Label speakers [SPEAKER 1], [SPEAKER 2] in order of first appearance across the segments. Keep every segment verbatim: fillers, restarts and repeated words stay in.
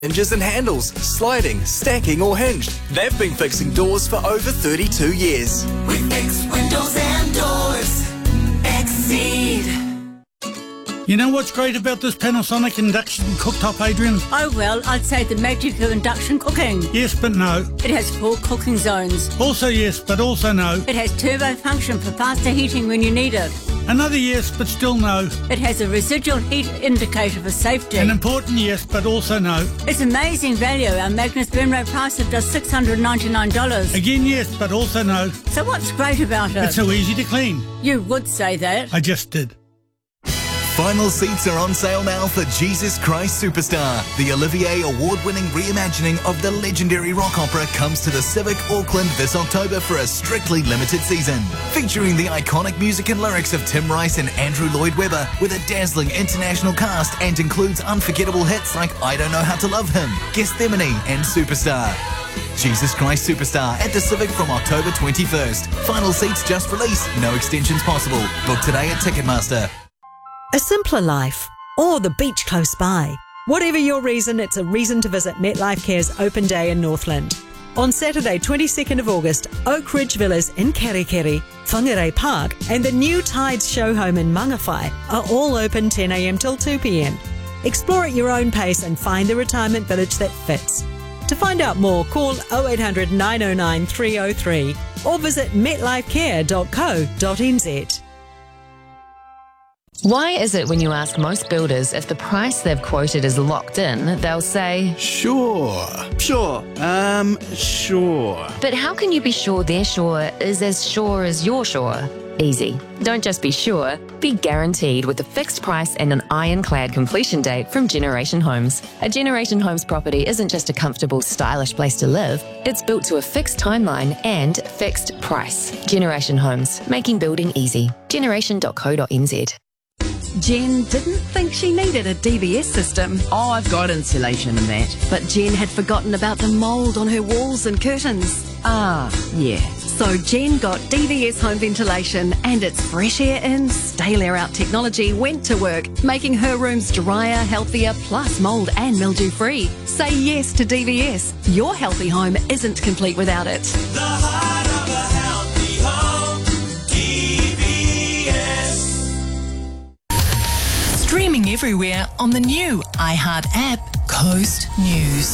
[SPEAKER 1] Hinges and handles, sliding, stacking or hinged. They've been fixing doors for over thirty-two years.
[SPEAKER 2] We fix windows and doors. Exceed.
[SPEAKER 3] You know what's great about this Panasonic induction cooktop, Adrian?
[SPEAKER 4] Oh, well, I'd say the magic of induction cooking.
[SPEAKER 3] Yes, but no.
[SPEAKER 4] It has four cooking zones.
[SPEAKER 3] Also yes, but also no.
[SPEAKER 4] It has turbo function for faster heating when you need it.
[SPEAKER 3] Another yes, but still no.
[SPEAKER 4] It has a residual heat indicator for safety.
[SPEAKER 3] An important yes, but also no.
[SPEAKER 4] It's amazing value. Our Magnus burn rate price of just six hundred ninety-nine dollars.
[SPEAKER 3] Again yes, but also no.
[SPEAKER 4] So what's great about it?
[SPEAKER 3] It's so easy to clean.
[SPEAKER 4] You would say that.
[SPEAKER 3] I just did.
[SPEAKER 1] Final seats are on sale now for Jesus Christ Superstar. The Olivier Award-winning reimagining of the legendary rock opera comes to the Civic Auckland this October for a strictly limited season. Featuring the iconic music and lyrics of Tim Rice and Andrew Lloyd Webber with a dazzling international cast and includes unforgettable hits like I Don't Know How to Love Him, Gethsemane and Superstar. Jesus Christ Superstar at the Civic from October twenty-first. Final seats just released. No extensions possible. Book today at Ticketmaster.
[SPEAKER 5] A simpler life, or the beach close by. Whatever your reason, it's a reason to visit MetLife Care's Open Day in Northland. On Saturday, twenty-second of August, Oak Ridge Villas in Kerikeri, Whangarei Park, and the new Tides show home in Mangawhai are all open ten a m till two p m. Explore at your own pace and find the retirement village that fits. To find out more, call oh eight hundred, nine oh nine, three oh three or visit metlifecare dot co dot n z.
[SPEAKER 6] Why is it when you ask most builders if the price they've quoted is locked in, they'll say,
[SPEAKER 7] Sure, sure, um, sure.
[SPEAKER 6] But how can you be sure their sure is as sure as you're sure? Easy. Don't just be sure, be guaranteed with a fixed price and an ironclad completion date from Generation Homes. A Generation Homes property isn't just a comfortable, stylish place to live. It's built to a fixed timeline and fixed price. Generation Homes, making building easy. generation dot co dot n z.
[SPEAKER 8] Jen didn't think she needed a D B S system.
[SPEAKER 9] Oh, I've got insulation and that.
[SPEAKER 8] But Jen had forgotten about the mould on her walls and curtains.
[SPEAKER 9] Ah, yeah.
[SPEAKER 8] So Jen got D V S home ventilation, and its fresh air in, stale air out technology went to work, making her rooms drier, healthier, plus mould and mildew free. Say yes to D V S. Your healthy home isn't complete without it.
[SPEAKER 2] The heart of a healthy home. D V S.
[SPEAKER 10] Streaming everywhere on the new iHeart app, Coast News.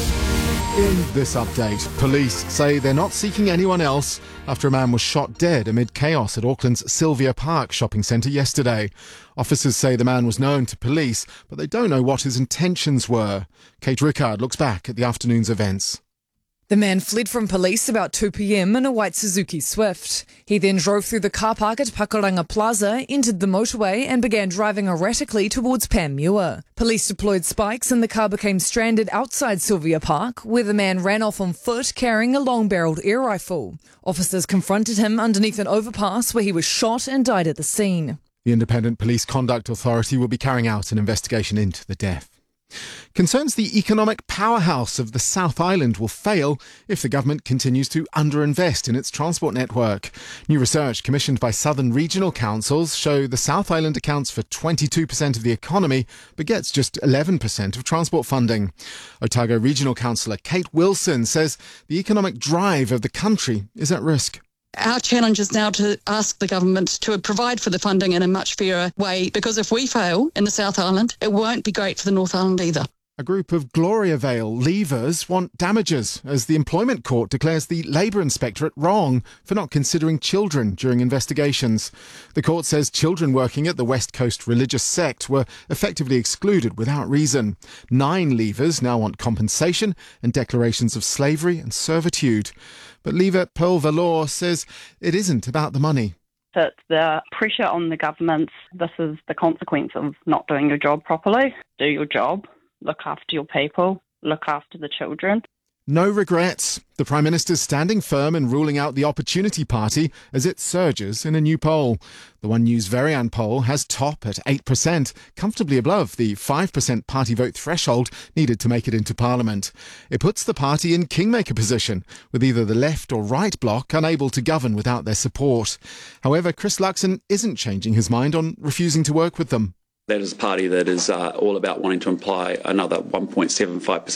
[SPEAKER 11] In this update, police say they're not seeking anyone else after a man was shot dead amid chaos at Auckland's Sylvia Park shopping centre yesterday. Officers say the man was known to police, but they don't know what his intentions were. Kate Rickard looks back at the afternoon's events.
[SPEAKER 12] The man fled from police about two p m in a white Suzuki Swift. He then drove through the car park at Pakuranga Plaza, entered the motorway and began driving erratically towards Panmure. Police deployed spikes and the car became stranded outside Sylvia Park, where the man ran off on foot carrying a long-barrelled air rifle. Officers confronted him underneath an overpass where he was shot and died at the scene.
[SPEAKER 11] The Independent Police Conduct Authority will be carrying out an investigation into the death. Concerns the economic powerhouse of the South Island will fail if the government continues to underinvest in its transport network. New research commissioned by Southern Regional Councils show the South Island accounts for twenty-two percent of the economy but gets just eleven percent of transport funding. Otago Regional Councillor Kate Wilson says the economic drive of the country is at risk.
[SPEAKER 13] Our challenge is now to ask the government to provide for the funding in a much fairer way, because if we fail in the South Island, it won't be great for the North Island either.
[SPEAKER 11] A group of Gloriavale leavers want damages as the Employment Court declares the Labour Inspectorate wrong for not considering children during investigations. The court says children working at the West Coast religious sect were effectively excluded without reason. Nine leavers now want compensation and declarations of slavery and servitude. But leaver Pearl Valor says it isn't about the money.
[SPEAKER 14] It's the pressure on the government. This is the consequence of not doing your job properly. Do your job. Look after your people, look after the children.
[SPEAKER 11] No regrets. The Prime Minister's standing firm in ruling out the Opportunity Party as it surges in a new poll. The One News Varian poll has top at eight percent, comfortably above the five percent party vote threshold needed to make it into Parliament. It puts the party in kingmaker position, with either the left or right bloc unable to govern without their support. However, Chris Luxon isn't changing his mind on refusing to work with them.
[SPEAKER 15] That is a party that is uh, all about wanting to imply another one point seven five percent